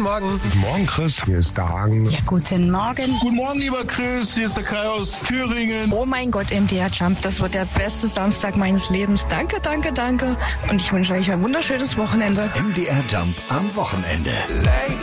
Morgen. Guten Morgen, Chris. Hier ist der Hagen. Ja, guten Morgen. Guten Morgen, lieber Chris. Hier ist der Kai aus Thüringen. Oh mein Gott, MDR Jump, das wird der beste Samstag meines Lebens. Danke, danke, danke. Und ich wünsche euch ein wunderschönes Wochenende. MDR Jump am Wochenende.